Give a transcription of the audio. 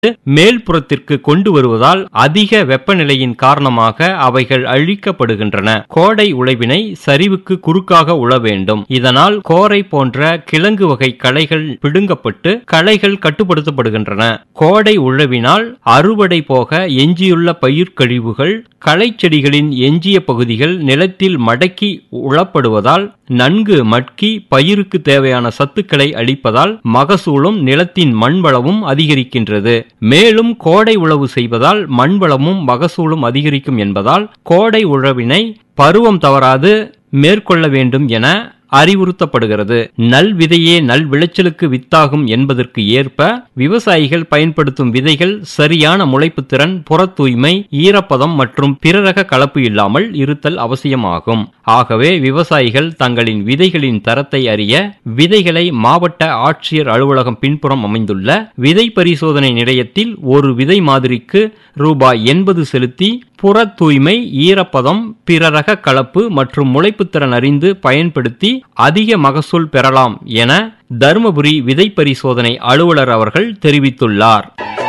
மேல்புறத்திற்கு கொண்டு வருவதால் அதிக வெப்பநிலையின் காரணமாக அவைகள் அழிக்கப்படுகின்றன. கோடை உழவினை சரிவுக்கு குறுக்காக உழ வேண்டும். இதனால் கோரை போன்ற கிழங்கு வகை களைகள் பிடுங்கப்பட்டு களைகள் கட்டுப்படுத்தப்படுகின்றன. கோடை உழவினால் அறுவடை போக எஞ்சியுள்ள பயிர் கழிவுகள் களைச்செடிகளின் எஞ்சிய பகுதிகள் நிலத்தில் மடக்கி உழப்படுவதால் நன்கு மட்கி பயிருக்கு தேவையான சத்துக்களை அளிப்பதால் மகசூலும் நிலத்தின் மண்வளமும் அதிகரிக்கின்றது. மேலும் கோடை உழவு செய்வதால் மண்வளமும் மகசூலும் அதிகரிக்கும் என்பதால் கோடை உழவினை பருவம் தவறாது மேற்கொள்ள வேண்டும் என அறிவுறுத்தப்படுகிறது. நல் விதையே நல் விளைச்சலுக்கு வித்தாகும் என்பதற்கு ஏற்ப விவசாயிகள் பயன்படுத்தும் விதைகள் சரியான முளைப்பு திறன், புற தூய்மை, ஈரப்பதம் மற்றும் பிறரக கலப்பு இல்லாமல் இருத்தல் அவசியமாகும். ஆகவே விவசாயிகள் தங்களின் விதைகளின் தரத்தை அறிய விதைகளை மாவட்ட ஆட்சியர் அலுவலகம் பின்புறம் அமைந்துள்ள விதை பரிசோதனை நிலையத்தில் ஒரு விதை மாதிரிக்கு ரூபாய் 80 செலுத்தி புற தூய்மை, ஈரப்பதம், பிறரக கலப்பு மற்றும் முளைப்புத்திறன் அறிந்து பயன்படுத்தி அதிக மகசூல் பெறலாம் என தருமபுரி விதை பரிசோதனை அலுவலர் அவர்கள் தெரிவித்துள்ளார்.